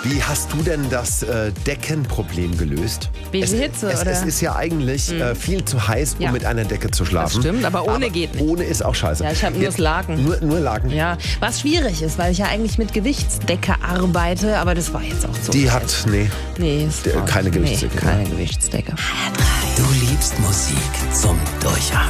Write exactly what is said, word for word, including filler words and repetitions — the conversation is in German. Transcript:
Wie hast du denn das äh, Deckenproblem gelöst? Wegen es, Hitze, es, oder? Es ist ja eigentlich hm. äh, viel zu heiß, um ja. mit einer Decke zu schlafen. Das stimmt, aber ohne aber geht nicht. Ohne ist auch scheiße. Ja, ich habe nur das Laken. Nur, nur Laken? Ja, was schwierig ist, weil ich ja eigentlich mit Gewichtsdecke arbeite, aber das war jetzt auch so. Die hat, nee, nee, keine Gewichtsdecke. Nee, keine Gewichtsdecke. Du liebst Musik zum Durchhaben.